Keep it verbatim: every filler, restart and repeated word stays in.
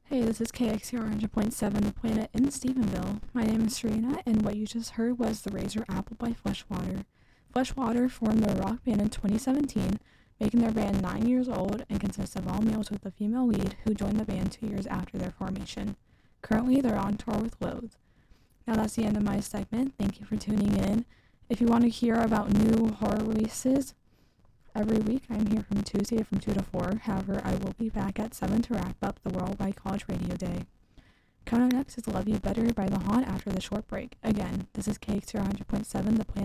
Hey, this is K X C R one hundred point seven, The Planet in Stephenville. My name is Serena, and what you just heard was The Razor Apple by Fleshwater. Fleshwater formed their rock band in twenty seventeen, making their band nine years old and consists of all males with a female lead who joined the band two years after their formation. Currently, they're on tour with Loathe. Now that's the end of my segment. Thank you for tuning in. If you want to hear about new horror releases, every week, I'm here from Tuesday from two to four. However, I will be back at seven to wrap up the Worldwide College Radio Day. Coming up next is Love You Better by The Haunt after the short break. Again, this is K X R one hundred point seven, The Planet.